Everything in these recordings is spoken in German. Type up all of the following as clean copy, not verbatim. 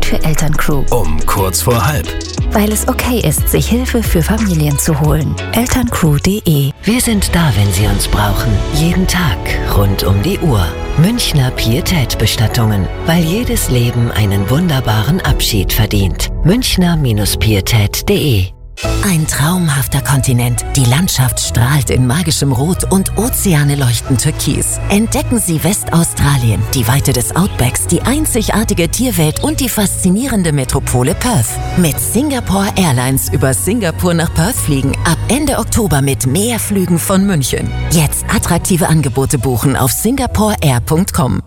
für Elterncrew. Um kurz vor halb. Weil es okay ist, sich Hilfe für Familien zu holen. Elterncrew.de. Wir sind da, wenn Sie uns brauchen. Jeden Tag, rund um die Uhr. Münchner Pietät-Bestattungen. Weil jedes Leben einen wunderbaren Abschied verdient. Münchner-Pietät.de. Ein traumhafter Kontinent. Die Landschaft strahlt in magischem Rot und Ozeane leuchten türkis. Entdecken Sie Westaustralien, die Weite des Outbacks, die einzigartige Tierwelt und die faszinierende Metropole Perth. Mit Singapore Airlines über Singapur nach Perth fliegen. Ab Ende Oktober mit mehr Flügen von München. Jetzt attraktive Angebote buchen auf singaporeair.com.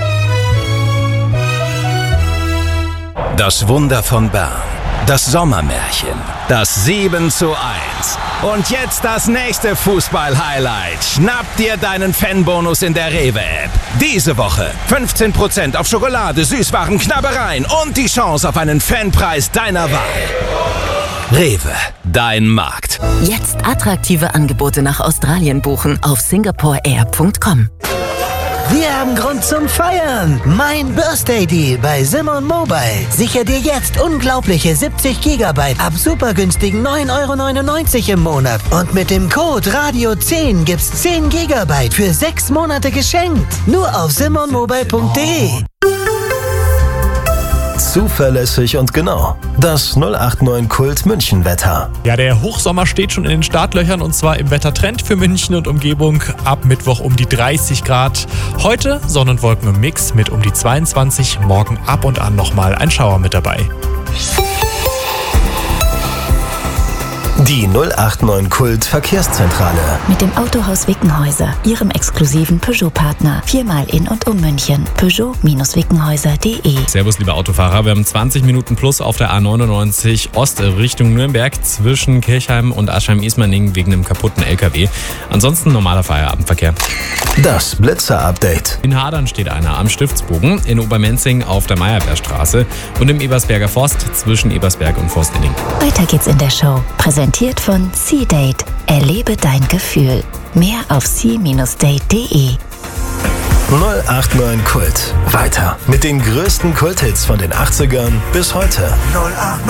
Das Wunder von Bern. Das Sommermärchen. Das 7:1. Und jetzt das nächste Fußball-Highlight. Schnapp dir deinen Fanbonus in der Rewe-App. Diese Woche 15% auf Schokolade, Süßwaren, Knabbereien und die Chance auf einen Fanpreis deiner Wahl. Rewe, dein Markt. Jetzt attraktive Angebote nach Australien buchen auf singaporeair.com. Wir haben Grund zum Feiern. Mein Birthday Deal bei Simon Mobile. Sicher dir jetzt unglaubliche 70 GB ab super günstigen 9,99 € im Monat. Und mit dem Code RADIO10 gibt's 10 GB für 6 Monate geschenkt. Nur auf simonmobile.de. Zuverlässig und genau. Das 089 Kult München Wetter. Ja, der Hochsommer steht schon in den Startlöchern und zwar im Wettertrend für München und Umgebung. Ab Mittwoch um die 30 Grad. Heute Sonne und Wolken im Mix mit um die 22. Morgen ab und an nochmal ein Schauer mit dabei. Die 089 Kult Verkehrszentrale. Mit dem Autohaus Wickenhäuser, Ihrem exklusiven Peugeot-Partner. 4-mal in und um München. Peugeot-Wickenhäuser.de. Servus, liebe Autofahrer. Wir haben 20 Minuten plus auf der A99 Ost Richtung Nürnberg zwischen Kirchheim und Aschheim-Ismaning wegen einem kaputten LKW. Ansonsten normaler Feierabendverkehr. Das Blitzer-Update. In Hadern steht einer am Stiftsbogen, in Obermenzing auf der Meyerbeerstraße und im Ebersberger Forst zwischen Ebersberg und Forstinning. Weiter geht's in der Show. Präsentiert von C-Date. Erlebe dein Gefühl. Mehr auf c-date.de. 089 Kult. Weiter mit den größten Kulthits von den 80ern bis heute. 089